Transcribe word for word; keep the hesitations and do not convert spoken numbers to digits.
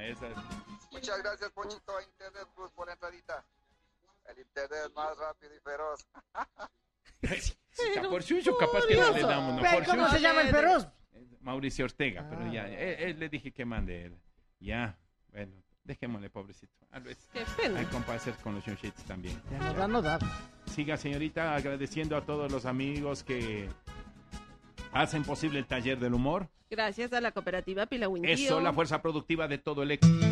esa es. Muchas gracias, Ponchito, a Internet Plus por la entradita. El internet más rápido y feroz. Pero, por suyo, capaz que no le damos. No, por ¿Cómo suyo. se llama el feroz? Mauricio Ortega, pero Ah. ya, él, él le dije que mande él. Ya, bueno, dejémosle, pobrecito. A veces Qué pena. hay que compadecer con los Shunshits también. Ya no da, no da. Siga, señorita, agradeciendo a todos los amigos que hacen posible el taller del humor. Gracias a la cooperativa Pilawintío. Eso, la fuerza productiva de todo el éxito.